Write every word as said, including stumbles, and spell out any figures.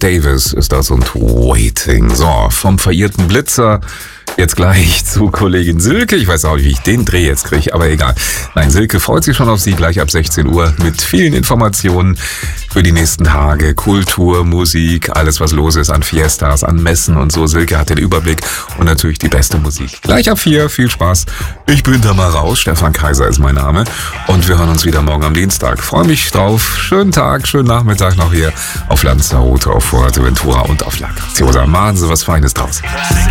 Davis ist das und Waiting. So, vom verirrten Blitzer jetzt gleich zu Kollegin Silke. Ich weiß auch nicht, wie ich den Dreh jetzt kriege, aber egal. Nein, Silke freut sich schon auf Sie gleich ab sechzehn Uhr mit vielen Informationen für die nächsten Tage. Kultur, Musik, alles was los ist an Fiestas, an Messen und so. Silke hat den Überblick und natürlich die beste Musik. Gleich ab vier, viel Spaß. Ich bin da mal raus. Stefan Kaiser ist mein Name und wir hören uns wieder morgen am Dienstag. Freue mich drauf. Schönen Tag, schönen Nachmittag noch hier auf Lanzarote, auf Fuerteventura und auf La Graciosa. Machen Sie was Feines draus.